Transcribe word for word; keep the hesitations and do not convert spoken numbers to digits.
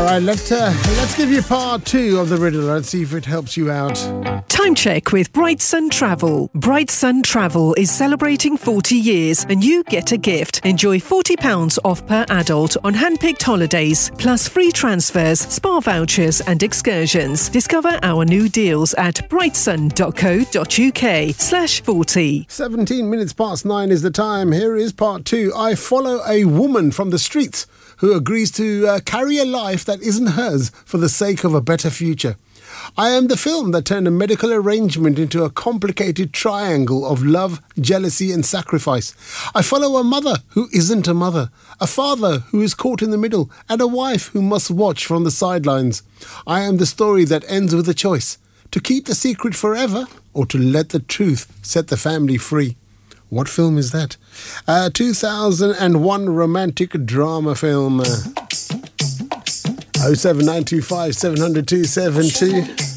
right, let's, uh, let's give you part two of the riddle. Let's see if it helps you out. Time check with Bright Sun Travel. Bright Sun Travel is celebrating forty years and you get a gift. Enjoy forty pounds off per adult on hand-picked holidays, plus free transfers, spa vouchers and excursions. Discover our new deals at brightsun.co.uk slash 40. seventeen minutes past nine is the time. Here is part two. I follow a woman from the streets who agrees to uh, carry a life that isn't hers for the sake of a better future. I am the film that turned a medical arrangement into a complicated triangle of love, jealousy and sacrifice. I follow a mother who isn't a mother, a father who is caught in the middle, and a wife who must watch from the sidelines. I am the story that ends with a choice: to keep the secret forever or to let the truth set the family free. What film is that? A two thousand one romantic drama film. oh seven nine two five seven zero zero two seven two